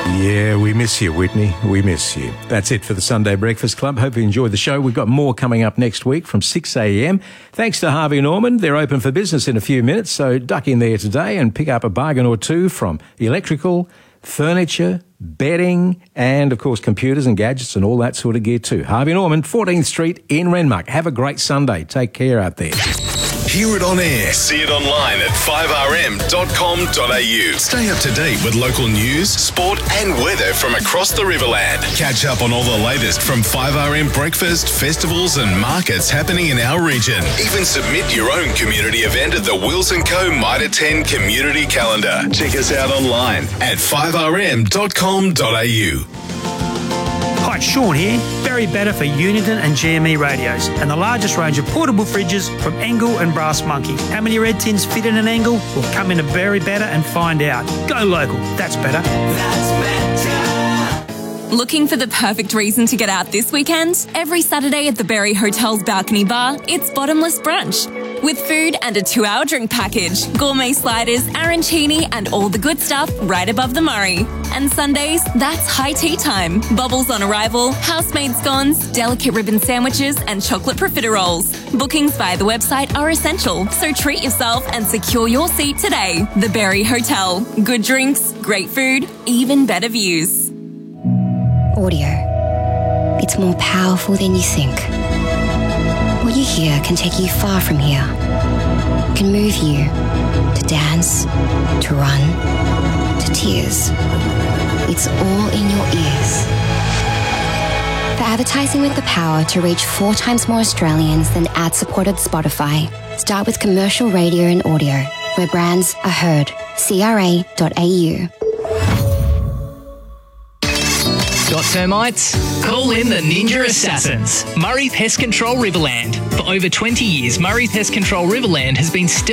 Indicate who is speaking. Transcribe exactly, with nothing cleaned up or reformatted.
Speaker 1: Yeah, we miss you, Whitney. We miss you. That's it for the Sunday Breakfast Club. Hope you enjoyed the show. We've got more coming up next week from six a.m. Thanks to Harvey Norman. They're open for business in a few minutes, so duck in there today and pick up a bargain or two from electrical, furniture, bedding, and, of course, computers and gadgets and all that sort of gear too. Harvey Norman, fourteenth Street in Renmark. Have a great Sunday. Take care out there.
Speaker 2: Hear it on air. See it online at five r m dot com dot a u. Stay up to date with local news, sport and weather from across the Riverland. Catch up on all the latest from five r m breakfast, festivals and markets happening in our region. Even submit your own community event at the Wills and Co Mitre ten Community Calendar. Check us out online at five r m dot com dot a u.
Speaker 3: Hi, Sean here. Very Better for Uniden and G M E radios and the largest range of portable fridges from Engel and Brass Monkey. How many red tins fit in an Engel? Well, come into Very Better and find out. Go local. That's better. That's
Speaker 4: better. Looking for the perfect reason to get out this weekend? Every Saturday at the Berry Hotel's Balcony Bar, it's Bottomless Brunch. With food and a two-hour drink package, gourmet sliders, arancini and all the good stuff right above the Murray. And Sundays, that's high tea time. Bubbles on arrival, housemaid scones, delicate ribbon sandwiches and chocolate profiteroles. Bookings via the website are essential, so treat yourself and secure your seat today. The Berry Hotel. Good drinks, great food, even better views.
Speaker 5: Audio. It's more powerful than you think. What you hear can take you far from here. Can move you to dance, to run, to tears. It's all in your ears. For advertising with the power to reach four times more Australians than ad-supported Spotify, start with commercial radio and audio, where brands are heard. C R A dot A U.
Speaker 6: Got termites? Call in the Ninja Assassins. Murray Pest Control Riverland. For over twenty years, Murray Pest Control Riverland has been still